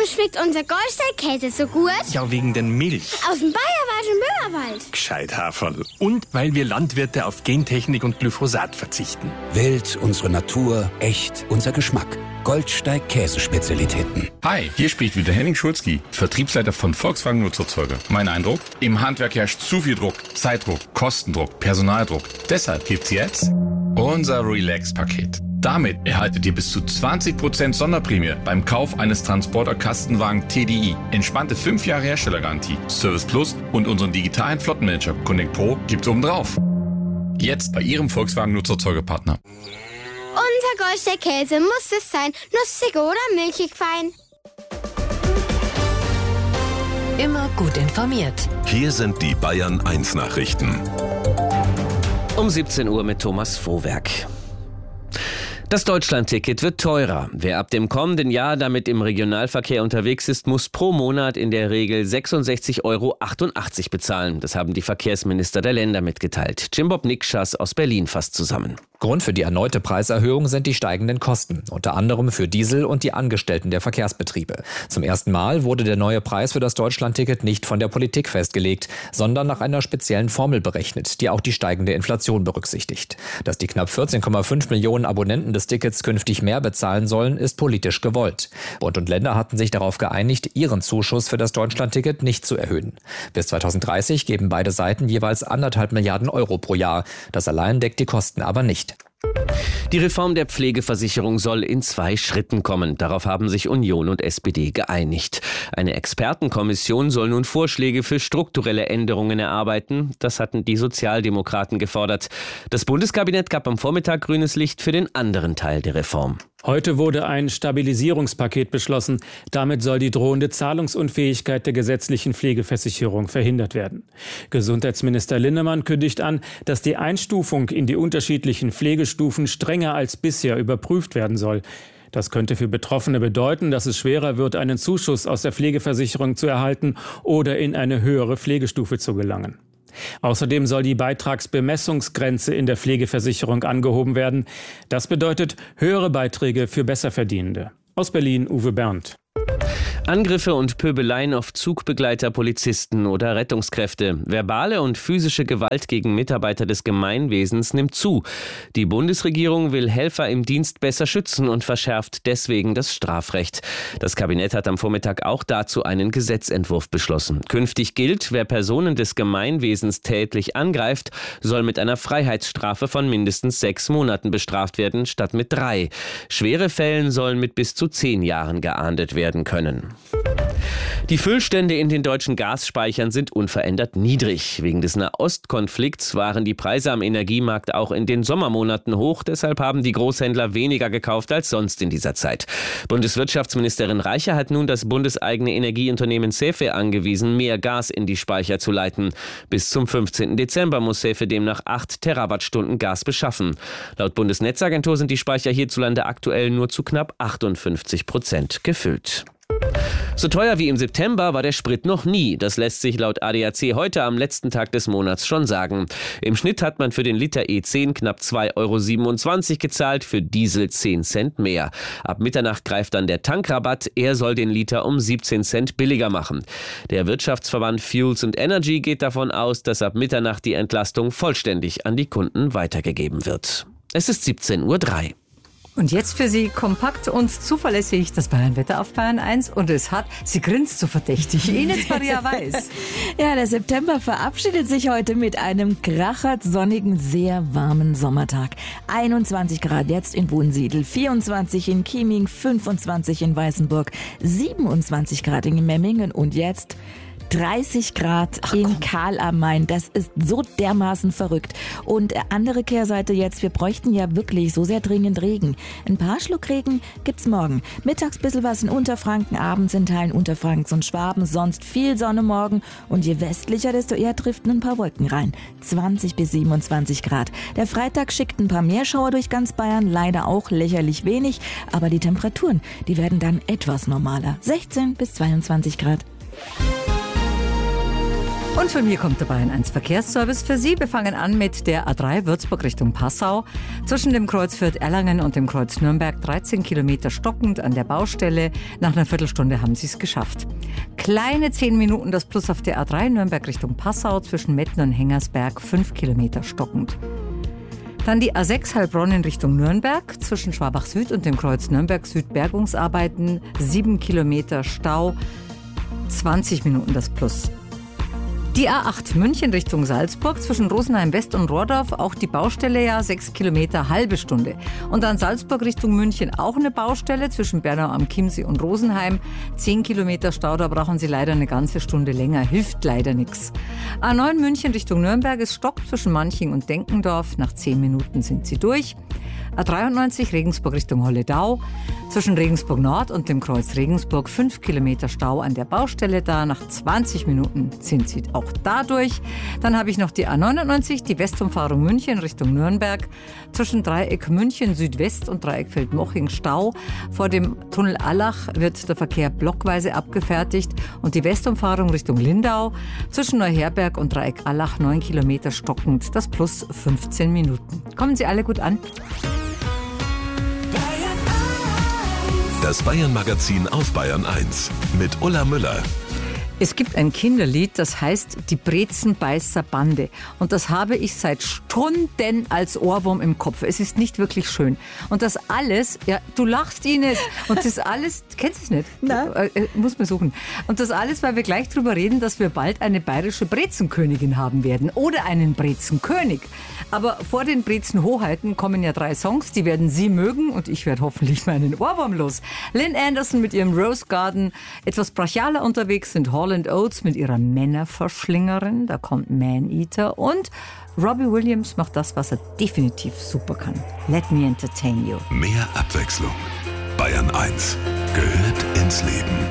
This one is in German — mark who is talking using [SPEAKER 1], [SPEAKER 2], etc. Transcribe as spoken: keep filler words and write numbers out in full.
[SPEAKER 1] Warum schmeckt unser Goldstein-Käse so gut?
[SPEAKER 2] Ja, wegen den Milch.
[SPEAKER 1] Aus dem Bayerischen Böhmerwald.
[SPEAKER 2] Gescheit, Haferl. Und weil wir Landwirte auf Gentechnik und Glyphosat verzichten.
[SPEAKER 3] Wild, unsere Natur, echt, unser Geschmack. Goldsteig Käsespezialitäten.
[SPEAKER 4] Hi, hier spricht wieder Henning Schulzki, Vertriebsleiter von Volkswagen Nutzerzeuger. Mein Eindruck? Im Handwerk herrscht zu viel Druck. Zeitdruck, Kostendruck, Personaldruck. Deshalb gibt's jetzt unser Relax-Paket. Damit erhaltet ihr bis zu zwanzig Prozent Sonderprämie beim Kauf eines Transporter-Kastenwagen T D I. Entspannte fünf Jahre Herstellergarantie, Service Plus und unseren digitalen Flottenmanager Connect Pro gibt's obendrauf. Jetzt bei Ihrem Volkswagen Nutzerzeugerpartner.
[SPEAKER 1] Unser Goldstein-Käse muss es sein. Nussig oder milchig fein.
[SPEAKER 5] Immer gut informiert.
[SPEAKER 6] Hier sind die Bayern eins Nachrichten.
[SPEAKER 7] Um siebzehn Uhr mit Thomas Frohwerk. Das Deutschland-Ticket wird teurer. Wer ab dem kommenden Jahr damit im Regionalverkehr unterwegs ist, muss pro Monat in der Regel sechsundsechzig Euro achtundachtzig bezahlen. Das haben die Verkehrsminister der Länder mitgeteilt. Jimbob Nikschas aus Berlin fasst zusammen.
[SPEAKER 8] Grund für die erneute Preiserhöhung sind die steigenden Kosten, unter anderem für Diesel und die Angestellten der Verkehrsbetriebe. Zum ersten Mal wurde der neue Preis für das Deutschlandticket nicht von der Politik festgelegt, sondern nach einer speziellen Formel berechnet, die auch die steigende Inflation berücksichtigt. Dass die knapp vierzehn Komma fünf Millionen Abonnenten des Tickets künftig mehr bezahlen sollen, ist politisch gewollt. Bund und Länder hatten sich darauf geeinigt, ihren Zuschuss für das Deutschlandticket nicht zu erhöhen. Bis zweitausenddreißig geben beide Seiten jeweils anderthalb Milliarden Euro pro Jahr. Das allein deckt die Kosten aber nicht.
[SPEAKER 7] Die Reform der Pflegeversicherung soll in zwei Schritten kommen. Darauf haben sich Union und S P D geeinigt. Eine Expertenkommission soll nun Vorschläge für strukturelle Änderungen erarbeiten. Das hatten die Sozialdemokraten gefordert. Das Bundeskabinett gab am Vormittag grünes Licht für den anderen Teil der Reform.
[SPEAKER 9] Heute wurde ein Stabilisierungspaket beschlossen. Damit soll die drohende Zahlungsunfähigkeit der gesetzlichen Pflegeversicherung verhindert werden. Gesundheitsminister Linnemann kündigt an, dass die Einstufung in die unterschiedlichen Pflegestufen strenger als bisher überprüft werden soll. Das könnte für Betroffene bedeuten, dass es schwerer wird, einen Zuschuss aus der Pflegeversicherung zu erhalten oder in eine höhere Pflegestufe zu gelangen. Außerdem soll die Beitragsbemessungsgrenze in der Pflegeversicherung angehoben werden. Das bedeutet höhere Beiträge für Besserverdienende. Aus Berlin, Uwe Berndt.
[SPEAKER 7] Angriffe und Pöbeleien auf Zugbegleiter, Polizisten oder Rettungskräfte. Verbale und physische Gewalt gegen Mitarbeiter des Gemeinwesens nimmt zu. Die Bundesregierung will Helfer im Dienst besser schützen und verschärft deswegen das Strafrecht. Das Kabinett hat am Vormittag auch dazu einen Gesetzentwurf beschlossen. Künftig gilt, wer Personen des Gemeinwesens tätlich angreift, soll mit einer Freiheitsstrafe von mindestens sechs Monaten bestraft werden, statt mit drei. Schwere Fälle sollen mit bis zu zehn Jahren geahndet werden können. Die Füllstände in den deutschen Gasspeichern sind unverändert niedrig. Wegen des Nahostkonflikts waren die Preise am Energiemarkt auch in den Sommermonaten hoch. Deshalb haben die Großhändler weniger gekauft als sonst in dieser Zeit. Bundeswirtschaftsministerin Reicher hat nun das bundeseigene Energieunternehmen SEFE angewiesen, mehr Gas in die Speicher zu leiten. Bis zum fünfzehnten Dezember muss SEFE demnach acht Terawattstunden Gas beschaffen. Laut Bundesnetzagentur sind die Speicher hierzulande aktuell nur zu knapp achtundfünfzig Prozent gefüllt. So teuer wie im September war der Sprit noch nie. Das lässt sich laut A D A C heute am letzten Tag des Monats schon sagen. Im Schnitt hat man für den Liter E zehn knapp zwei Euro siebenundzwanzig gezahlt, für Diesel zehn Cent mehr. Ab Mitternacht greift dann der Tankrabatt. Er soll den Liter um siebzehn Cent billiger machen. Der Wirtschaftsverband Fuels and Energy geht davon aus, dass ab Mitternacht die Entlastung vollständig an die Kunden weitergegeben wird. Es ist siebzehn Uhr drei.
[SPEAKER 5] Und jetzt für Sie kompakt und zuverlässig das Bayern-Wetter auf Bayern eins. Und es hat, sie grinst so verdächtig, Ines Maria Weiß.
[SPEAKER 10] Ja, der September verabschiedet sich heute mit einem krachert sonnigen, sehr warmen Sommertag. einundzwanzig Grad jetzt in Wunsiedel, vierundzwanzig in Chieming, fünfundzwanzig in Weißenburg, siebenundzwanzig Grad in Memmingen und jetzt dreißig Grad Ach, in Karl am Main. Das ist so dermaßen verrückt. Und andere Kehrseite jetzt, wir bräuchten ja wirklich so sehr dringend Regen. Ein paar Schluck Regen gibt's morgen. Mittags bisschen was in Unterfranken, abends in Teilen Unterfrankens und Schwaben, sonst viel Sonne morgen. Und je westlicher, desto eher driften ein paar Wolken rein. zwanzig bis siebenundzwanzig Grad. Der Freitag schickt ein paar Meerschauer durch ganz Bayern, leider auch lächerlich wenig. Aber die Temperaturen, die werden dann etwas normaler. sechzehn bis zweiundzwanzig Grad.
[SPEAKER 5] Und von mir kommt der Bayern eins Verkehrsservice für Sie. Wir fangen an mit der A drei Würzburg Richtung Passau. Zwischen dem Kreuz Fürth-Erlangen und dem Kreuz Nürnberg dreizehn Kilometer stockend an der Baustelle. Nach einer Viertelstunde haben Sie es geschafft. Kleine zehn Minuten das Plus auf der A drei Nürnberg Richtung Passau. Zwischen Metten und Hengersberg fünf Kilometer stockend. Dann die A sechs Heilbronn in Richtung Nürnberg. Zwischen Schwabach Süd und dem Kreuz Nürnberg Süd Bergungsarbeiten. sieben Kilometer Stau. zwanzig Minuten das Plus. Die A acht München Richtung Salzburg, zwischen Rosenheim West und Rohrdorf, auch die Baustelle, ja, sechs Kilometer, halbe Stunde. Und dann Salzburg Richtung München, auch eine Baustelle, zwischen Bernau am Chiemsee und Rosenheim, zehn Kilometer Stau, da brauchen Sie leider eine ganze Stunde länger, hilft leider nichts. A neun München Richtung Nürnberg, ist Stock zwischen Manching und Denkendorf, nach zehn Minuten sind Sie durch. A dreiundneunzig Regensburg Richtung Holledau, zwischen Regensburg Nord und dem Kreuz Regensburg fünf Kilometer Stau an der Baustelle da. Nach zwanzig Minuten sind Sie auch da durch. Dann habe ich noch die A neunundneunzig, die Westumfahrung München Richtung Nürnberg, zwischen Dreieck München Südwest und Dreieck Feldmoching Stau. Vor dem Tunnel Allach wird der Verkehr blockweise abgefertigt und die Westumfahrung Richtung Lindau, zwischen Neuherberg und Dreieck Allach neun Kilometer stockend, das Plus fünfzehn Minuten. Kommen Sie alle gut an.
[SPEAKER 6] Das Bayern-Magazin auf Bayern eins mit Ulla Müller.
[SPEAKER 5] Es gibt ein Kinderlied, das heißt Die Brezenbeißer Bande. Und das habe ich seit Stunden als Ohrwurm im Kopf. Es ist nicht wirklich schön. Und das alles, ja, du lachst, Ines. Und das alles, kennst du es nicht?
[SPEAKER 10] Nein.
[SPEAKER 5] Äh, muss man suchen. Und das alles, weil wir gleich drüber reden, dass wir bald eine bayerische Brezenkönigin haben werden. Oder einen Brezenkönig. Aber vor den Brezenhoheiten kommen ja drei Songs, die werden Sie mögen und ich werde hoffentlich meinen Ohrwurm los. Lynn Anderson mit ihrem Rose Garden, etwas brachialer unterwegs sind Hall and Oates mit ihrer Männerverschlingerin, da kommt Man Eater und Robbie Williams macht das, was er definitiv super kann. Let me entertain you.
[SPEAKER 6] Mehr Abwechslung. Bayern eins gehört ins Leben.